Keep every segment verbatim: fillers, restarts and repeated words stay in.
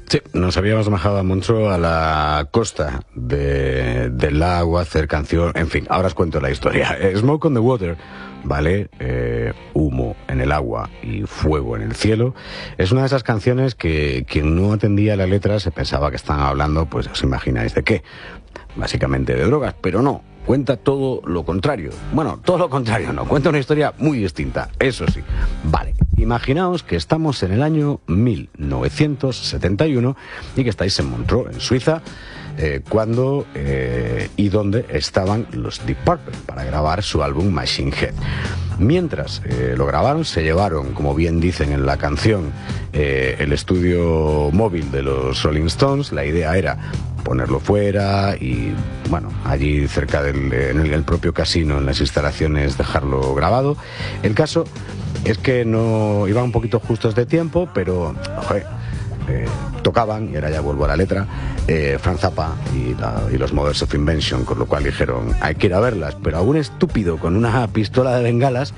Sí, nos habíamos bajado a Montreux, a la costa de, del lago, a hacer canción, en fin, ahora os cuento la historia. Smoke on the Water, ¿vale? Eh, humo en el agua y fuego en el cielo. Es una de esas canciones que quien no atendía a la letra se pensaba que estaban hablando, pues os imagináis de qué. Básicamente de drogas, pero no. Cuenta todo lo contrario. Bueno, todo lo contrario no. Cuenta una historia muy distinta, eso sí. Vale, imaginaos que estamos en el año mil novecientos setenta y uno y que estáis en Montreux, en Suiza, eh, cuando eh, y donde estaban los Deep Purple para grabar su álbum Machine Head. Mientras eh, lo grabaron, se llevaron, como bien dicen en la canción, eh, el estudio móvil de los Rolling Stones. La idea era ponerlo fuera y, bueno, allí cerca del en el, el propio casino, en las instalaciones, dejarlo grabado. El caso es que no iban un poquito justos de tiempo, pero, joder, eh, tocaban, y ahora ya vuelvo a la letra, eh, Frank Zappa y, la, y los Mothers of Invention, con lo cual dijeron, hay que ir a verlas, pero algún estúpido con una pistola de bengalas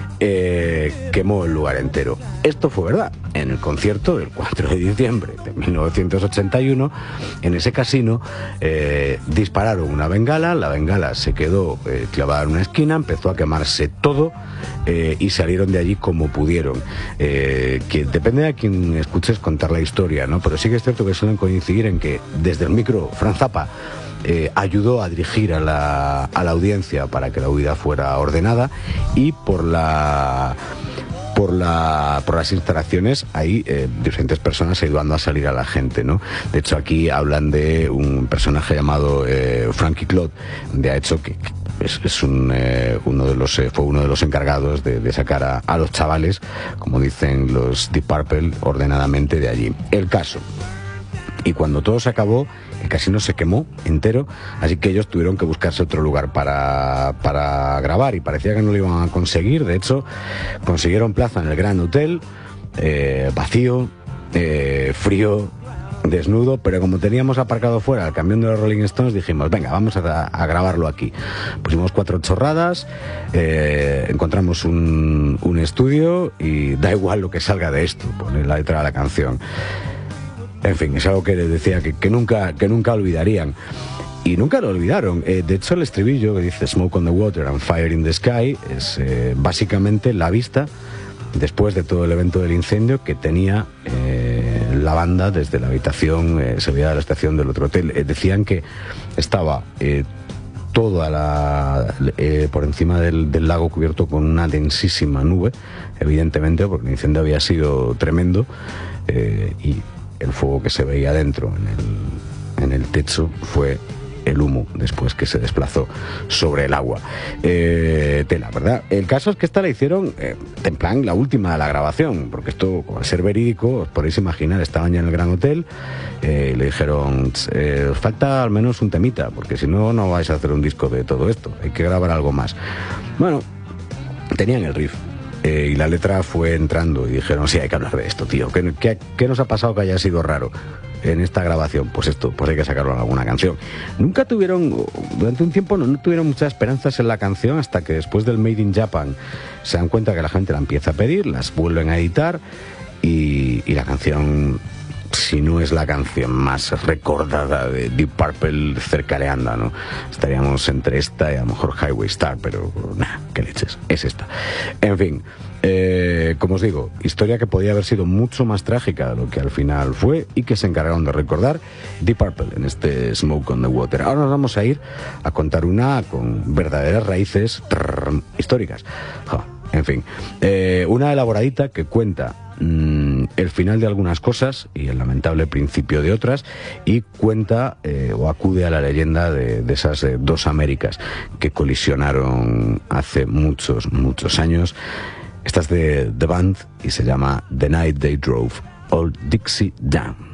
eh, quemó el lugar entero. Esto fue verdad. En el concierto del cuatro de diciembre de mil novecientos ochenta y uno, en ese casino, eh, dispararon una bengala, la bengala se quedó eh, clavada en una esquina, empezó a quemarse todo eh, y salieron de allí como pudieron. Eh, que depende de quien escuches contar la historia, ¿no? Pero sí que es cierto que suelen coincidir en que desde el micro Frank Zappa Eh, ayudó a dirigir a la, a la audiencia para que la huida fuera ordenada, y por la por la por las instalaciones hay eh, diferentes personas ayudando a salir a la gente, ¿no? De hecho, aquí hablan de un personaje llamado eh, Frankie Claude, de hecho que es, es un, eh, uno de los eh, fue uno de los encargados de, de sacar a, a los chavales, como dicen los Deep Purple, ordenadamente de allí. El caso, y cuando todo se acabó, el casino se quemó entero, así que ellos tuvieron que buscarse otro lugar para, para grabar, y parecía que no lo iban a conseguir. De hecho, consiguieron plaza en el Grand Hotel, eh, vacío, eh, frío, desnudo, pero como teníamos aparcado fuera el camión de los Rolling Stones, dijimos, venga, vamos a, a grabarlo aquí. Pusimos cuatro chorradas, eh, encontramos un, un estudio, y da igual lo que salga de esto, poner la letra de la canción. En fin, es algo que les decía que, que nunca que nunca olvidarían. Y nunca lo olvidaron. Eh, de hecho, el estribillo que dice Smoke on the Water and Fire in the Sky es eh, básicamente la vista, después de todo el evento del incendio, que tenía eh, la banda desde la habitación, eh, se veía la estación del otro hotel. Eh, decían que estaba eh, toda la eh, por encima del, del lago cubierto con una densísima nube, evidentemente, porque el incendio había sido tremendo, eh, y el fuego que se veía dentro en el, en el techo fue el humo después que se desplazó sobre el agua. Eh, tela, ¿verdad? El caso es que esta la hicieron eh, en plan la última de la grabación, porque esto, al ser verídico, os podéis imaginar, estaban ya en el Gran Hotel, eh, y le dijeron, eh, os falta al menos un temita, porque si no, no vais a hacer un disco de todo esto, hay que grabar algo más. Bueno, tenían el riff. Eh, y la letra fue entrando y dijeron, sí, hay que hablar de esto, tío. ¿Qué, qué, qué nos ha pasado que haya sido raro en esta grabación? Pues esto, pues hay que sacarlo en alguna canción. Nunca tuvieron, durante un tiempo no, no tuvieron muchas esperanzas en la canción, hasta que después del Made in Japan se dan cuenta que la gente la empieza a pedir, las vuelven a editar, y, y la canción, si no es la canción más recordada de Deep Purple, cerca le anda, ¿no? Estaríamos entre esta y a lo mejor Highway Star, pero nada, qué leches, es esta. En fin, eh, como os digo, historia que podía haber sido mucho más trágica de lo que al final fue, y que se encargaron de recordar Deep Purple en este Smoke on the Water. Ahora nos vamos a ir a contar una con verdaderas raíces trrr, históricas. Ja, en fin, eh, una elaboradita que cuenta mmm, el final de algunas cosas y el lamentable principio de otras, y cuenta eh, o acude a la leyenda de, de esas eh, dos Américas que colisionaron hace muchos, muchos años. Esta es de The Band y se llama The Night They Drove Old Dixie Down.